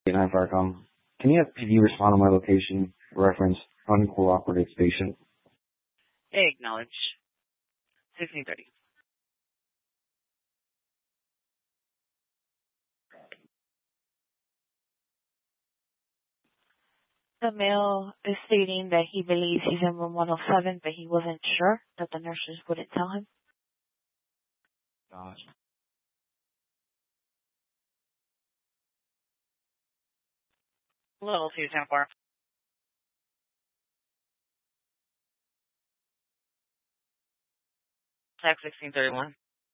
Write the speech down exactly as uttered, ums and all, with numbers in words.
nine Farcom. Can you have P V respond on my location reference uncooperative patient? Acknowledge. sixteen thirty. The male is stating that he believes he's in room one oh seven, but he wasn't sure, that the nurses wouldn't tell him. Gosh. Level two, ten four. Tech sixteen thirty-one.